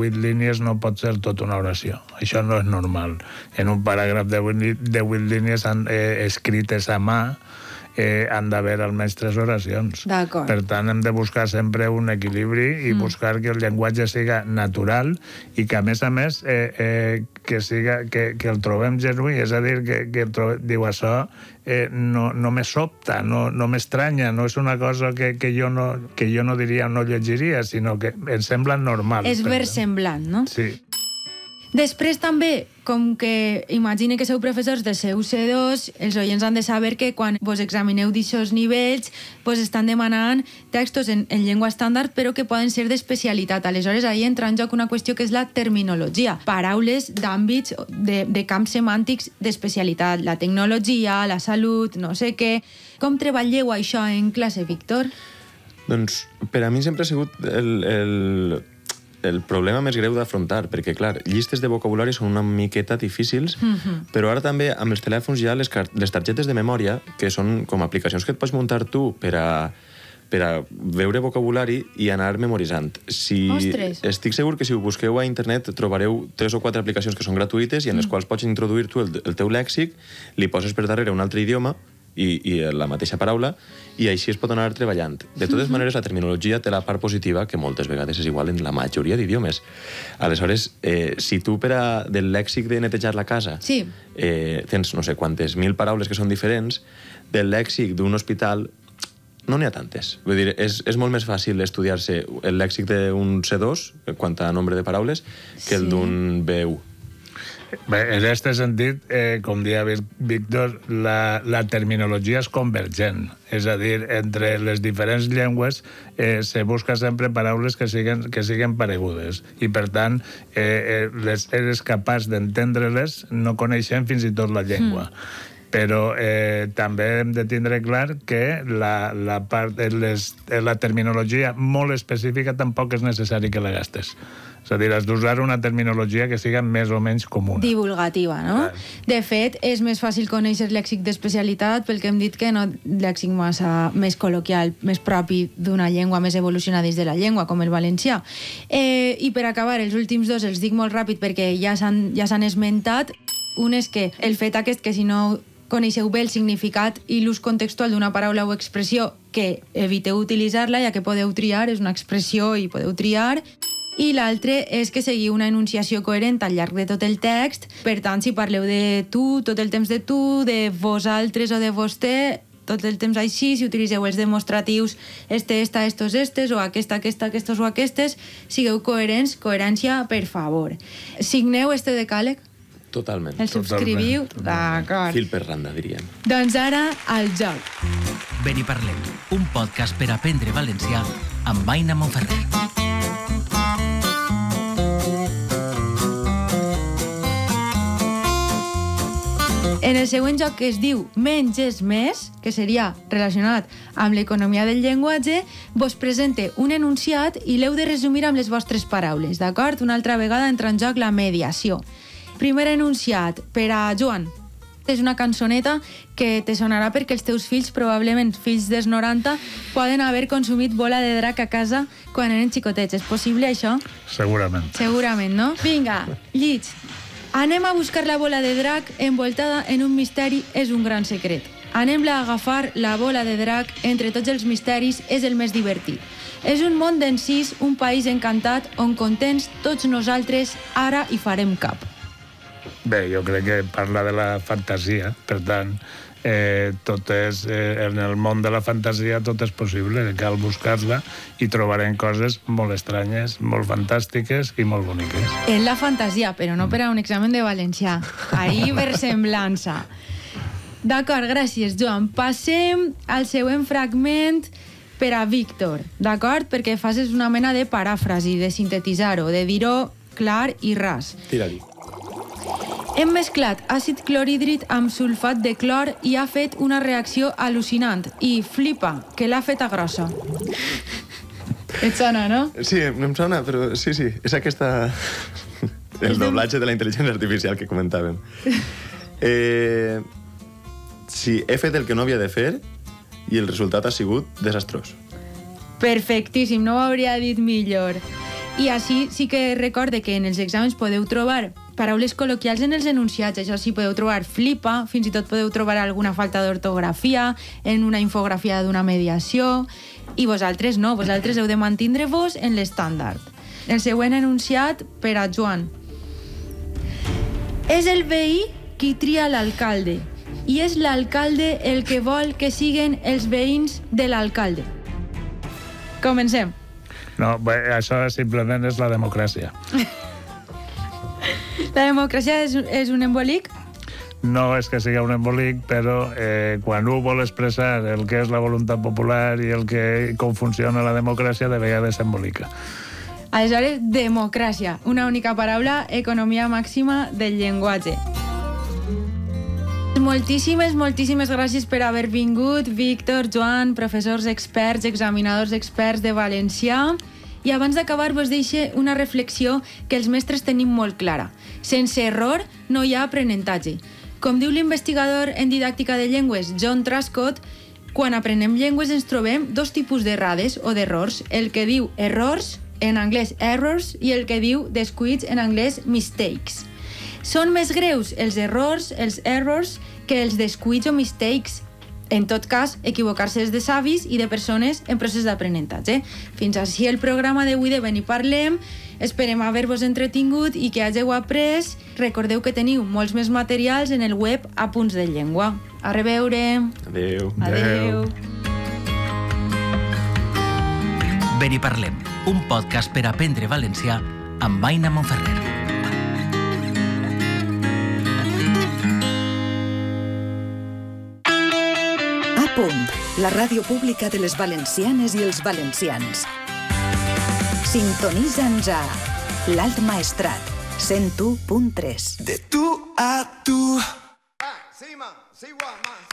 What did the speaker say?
8 línies no pot ser tota una oració. Això no és normal. En un paràgraf de 8 línies escrites a mà han d'haver almenys 3 oracions. D'acord. Per tant, hem de buscar sempre un equilibri i buscar que el llenguatge siga natural i que, a més, que el trobem genuí. És a dir, que diu això no me sobta, no m'estranya, no és una cosa que jo no diria o no llegiria, sinó que em sembla normal. És versemblant, no? Sí. Després també, com que imagine que sou professors de C1-C2, els oients han de saber que quan vos examineu d'aixòs nivells vos estan demanant textos en llengua estàndard però que poden ser d'especialitat. Aleshores, ahí entra en joc una qüestió que és la terminologia. Paraules d'àmbits, de camps semàntics d'especialitat. La tecnologia, la salut, no sé què. Com treballeu això en classe, Víctor? Doncs per a mi sempre ha sigut el problema més greu d'afrontar, perquè, clar, llistes de vocabulari són una miqueta difícils, però ara també amb els telèfons hi ha les targetes de memòria, que són com aplicacions que et pots muntar tu per a veure vocabulari i anar memoritzant. Ostres! Estic segur que si ho busqueu a internet trobareu 3 o 4 aplicacions que són gratuïtes i en les quals pots introduir tu el teu lèxic, li poses per darrere un altre idioma i la mateixa paraula, i així es pot anar treballant. De totes maneres, la terminologia té la part positiva, que moltes vegades és igual en la majoria d'idiomes. Aleshores, si tu del lèxic de netejar la casa tens no sé quantes 1000 paraules que són diferents, del lèxic d'un hospital no n'hi ha tantes. Vull dir, és molt més fàcil estudiar-se el lèxic d'un C2, quant a nombre de paraules, que el d'un B1. Bé, en aquest sentit, com deia Víctor, la terminologia és convergent. És a dir, entre les diferents llengües se busca sempre paraules que siguin paregudes. I, per tant, eres capaç d'entendre-les no coneixent fins i tot la llengua. Però també hem de tindre clar que la terminologia molt específica tampoc és necessari que la gastes. És a dir, has d'usar una terminologia que siga més o menys comuna. Divulgativa, no? De fet, és més fàcil conèixer lèxic d'especialitat pel que hem dit que no lèxic més col·loquial, més propi d'una llengua més evolucionada dins de la llengua, com el valencià. I per acabar, els últims dos els dic molt ràpid perquè ja s'han esmentat. Un és que el fet aquest que si no coneixeu bé el significat i l'ús contextual d'una paraula o expressió, que eviteu utilitzar-la, ja que podeu triar, és una expressió i podeu triar. I l'altre és que seguiu una enunciació coherent al llarg de tot el text. Per tant, si parleu de tu, tot el temps de tu, de vosaltres o de vostè, tot el temps així, si utilitzeu els demostratius este, esta, estos, estes, o aquesta, aquestos o aquestes, sigueu coherents, coherència, per favor. Signeu este decàleg? Totalment. El subscriviu? D'acord. Fil per randa, diríem. Doncs ara, al joc. Ben i parlem, un podcast per aprendre valencià amb Aina Monferrer. En el següent joc, que es diu Menys és més, que seria relacionat amb l'economia del llenguatge, vos presente un enunciat i l'heu de resumir amb les vostres paraules, d'acord? Una altra vegada entra en joc la mediació. Primer enunciat, per a Joan. És una cançoneta que te sonarà perquè els teus fills, probablement fills dels 90, poden haver consumit Bola de Drac a casa quan eren xicotets. És possible, això? Segurament. Segurament, no? Vinga, Llits. Anem a buscar la bola de drac envoltada en un misteri, és un gran secret. Anem-la a agafar, la bola de drac, entre tots els misteris, és el més divertit. És un món d'encís, un país encantat, on contents tots nosaltres ara hi farem cap. Bé, jo crec que parla de la fantasia, per tant, tot és, en el món de la fantasia tot és possible, cal buscar-la i trobarem coses molt estranyes, molt fantàstiques i molt boniques. En la fantasia, però no per a un examen de valencià. Ahí versemblança. D'acord, gràcies, Joan. Passem al següent fragment per a Víctor, d'acord? Perquè facis una mena de paràfrasi, de sintetitzar-ho, de dir-ho clar i ras. Tira-li. Hem mesclat àcid clorhídric amb sulfat de clor i ha fet una reacció al·lucinant. I flipa, que l'ha feta grossa. Et sona, no? Sí, em sona, però sí, és aquesta... El doblatge de la intel·ligència artificial que comentàvem. Sí, he fet el que no havia de fer i el resultat ha sigut desastrós. Perfectíssim, no ho hauria dit millor. I així sí que recorde que en els exàmens podeu trobar paraules col·loquials en els enunciats. Això sí, podeu trobar flipa, fins i tot podeu trobar alguna falta d'ortografia en una infografia d'una mediació. I vosaltres no, vosaltres heu de mantindre-vos en l'estàndard. El següent enunciat per a Joan. És el veí qui tria l'alcalde i és l'alcalde el que vol que siguen els veïns de l'alcalde. Comencem. No, bé, això simplement és la democràcia. La democràcia és un embolic? No és que sigui un embolic, però quan un vol expressar el que és la voluntat popular i com funciona la democràcia, de vegades s'embolica. Aleshores, democràcia, una única paraula, economia màxima del llenguatge. Moltíssimes gràcies per haver vingut, Víctor, Joan, professors experts, examinadors experts de valencià. I abans d'acabar vos deixo una reflexió que els mestres tenim molt clara. Sense error no hi ha aprenentatge. Com diu l'investigador en didàctica de llengües John Truscott, quan aprenem llengües ens trobem dos tipus d'errades o d'errors, el que diu errors, en anglès errors, i el que diu descuits, en anglès mistakes. Són més greus els errors, els errors, que els descuits o mistakes. En tot cas, equivocar-se és de savis i de persones en procés d'aprenentatge. Fins així el programa d'avui de Ven i Parlem. Esperem haver-vos entretingut i que hàgeu après. Recordeu que teniu molts més materials en el web Apunts de Llengua. A reveure. Adéu. Adéu. Ven i Parlem, un podcast per aprendre valencià amb Aina Monferrer. Punt, la ràdio pública de les valencianes i els valencians. Sintonitza'ns a l'Alt Maestrat, 101.3. De tu a tu.